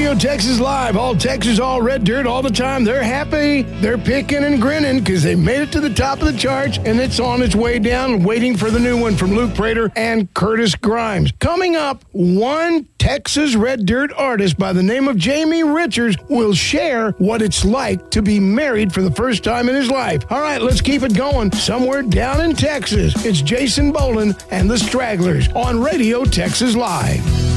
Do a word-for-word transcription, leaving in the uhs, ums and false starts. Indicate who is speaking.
Speaker 1: Radio Texas Live. All Texas, all red dirt, all the time. They're happy. They're picking and grinning because they made it to the top of the charts, and it's on its way down, waiting for the new one from Luke Prater and Curtis Grimes. Coming up, one Texas red dirt artist by the name of Jamie Richards will share what it's like to be married for the first time in his life. All right, let's keep it going. Somewhere down in Texas, it's Jason Boland and the Stragglers on Radio Texas Live.